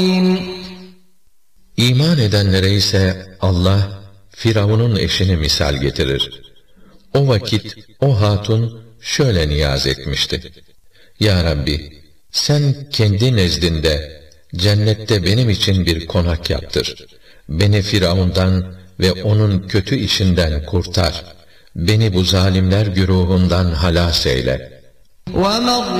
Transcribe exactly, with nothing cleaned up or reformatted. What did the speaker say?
İman edenlere ise Allah, Firavun'un eşini misal getirir. O vakit o hatun şöyle niyaz etmişti: Ya Rabbi, sen kendi nezdinde, cennette benim için bir konak yaptır. Beni Firavun'dan ve onun kötü işinden kurtar. Beni bu zalimler güruhundan halas eyle.